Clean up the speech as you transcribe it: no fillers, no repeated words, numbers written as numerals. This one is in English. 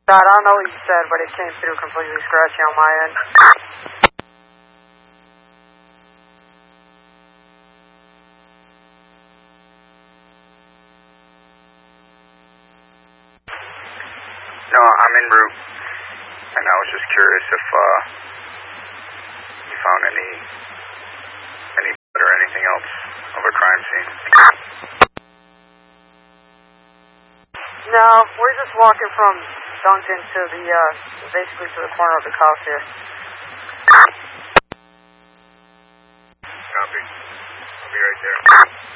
God, I don't know what you said, but it came through completely scratchy on my end. No, I'm en route, and I was just curious if you found any blood or anything else of a crime scene. No, we're just walking from Duncan to the, basically to the corner of the house here. Copy. I'll be right there.